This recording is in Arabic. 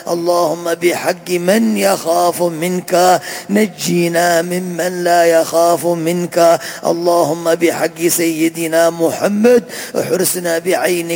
اللهم بحق من يخاف منك نجينا ممن لا يخاف منك. اللهم بحق سيدنا محمد احرسنا بعينك